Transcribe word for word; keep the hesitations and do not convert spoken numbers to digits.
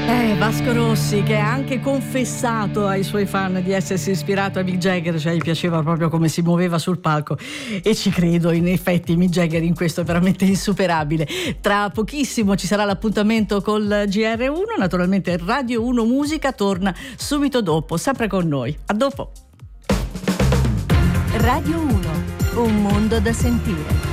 Eh, Vasco Rossi, che ha anche confessato ai suoi fan di essersi ispirato a Mick Jagger, cioè gli piaceva proprio come si muoveva sul palco, e ci credo, in effetti Mick Jagger in questo è veramente insuperabile. Tra pochissimo ci sarà l'appuntamento col G R uno, naturalmente Radio uno Musica torna subito dopo, sempre con noi. A dopo. Radio uno, un mondo da sentire.